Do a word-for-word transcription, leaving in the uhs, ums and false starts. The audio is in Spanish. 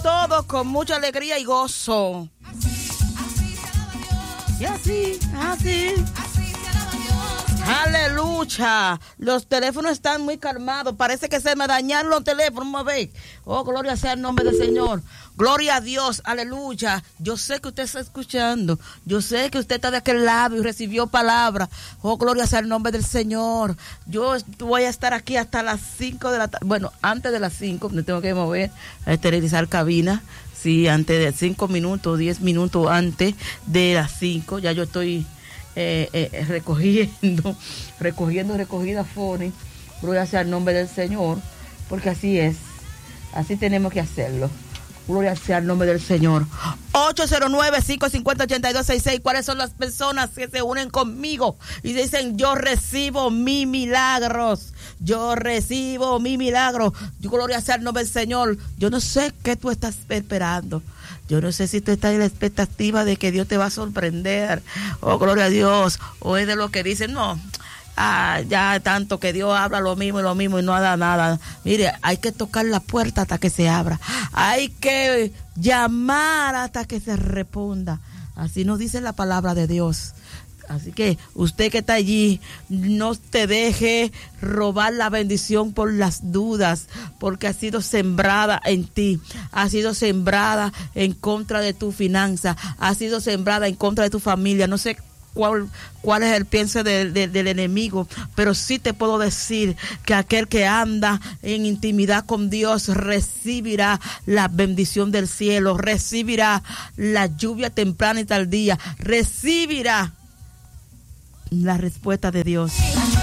todo con mucha alegría y gozo. Y así, así. Aleluya. Los teléfonos están muy calmados. Parece que se me dañaron los teléfonos. Vamos a ver. Oh, gloria sea el nombre del Señor. Gloria a Dios. Aleluya. Yo sé que usted está escuchando. Yo sé que usted está de aquel lado y recibió palabra. Oh, gloria sea el nombre del Señor. Yo voy a estar aquí hasta las cinco de la tarde. Bueno, antes de las cinco. Me tengo que mover a esterilizar cabina. Sí, antes de cinco minutos, diez minutos antes de las cinco. Ya yo estoy... Eh, eh, recogiendo, recogiendo recogida Fone, gloria sea el nombre del Señor, porque así es, así tenemos que hacerlo. Gloria sea el nombre del Señor. ocho cero nueve, cinco cinco cero, ocho dos seis seis. ¿Cuáles son las personas que se unen conmigo y dicen yo recibo mi milagros? Yo recibo mi milagro. Yo, gloria sea el nombre del Señor. Yo no sé qué tú estás esperando. Yo no sé si tú estás en la expectativa de que Dios te va a sorprender. Oh, gloria a Dios. O es de lo que dicen, no, ah, ya tanto que Dios habla lo mismo y lo mismo y no da nada. Mire, hay que tocar la puerta hasta que se abra. Hay que llamar hasta que se responda. Así nos dice la palabra de Dios. Así que usted que está allí, no te deje robar la bendición por las dudas, porque ha sido sembrada en ti, ha sido sembrada en contra de tu finanza, ha sido sembrada en contra de tu familia. No sé cuál, cuál es el pienso de, de, del enemigo, pero sí te puedo decir que aquel que anda en intimidad con Dios recibirá la bendición del cielo, recibirá la lluvia temprana y tardía, recibirá la respuesta de Dios.